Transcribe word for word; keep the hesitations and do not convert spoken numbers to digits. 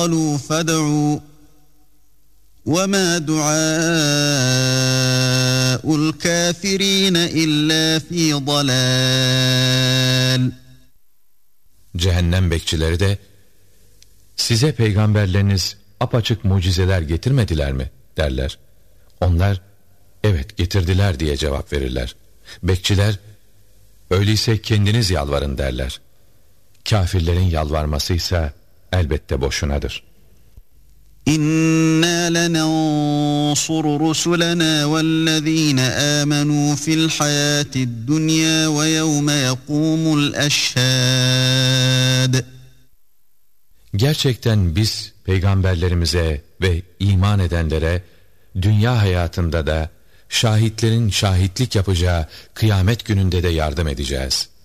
قَالُوا فَادْعُوا وَمَا دُعَاءُ الْكَافِرِينَ إِلَّا فِي ضَلَالٍ. Cehennem bekçileri de, size peygamberleriniz apaçık mucizeler getirmediler mi derler. Onlar, evet getirdiler diye cevap verirler. Bekçiler, öyleyse kendiniz yalvarın derler. Kafirlerin yalvarmasıysa elbette boşunadır. İnna lenansuru rusulana vellezina amanu fil hayatid dunya ve yevme yekumul eşhad. Gerçekten biz peygamberlerimize ve iman edenlere dünya hayatında da şahitlerin şahitlik yapacağı kıyamet gününde de yardım edeceğiz.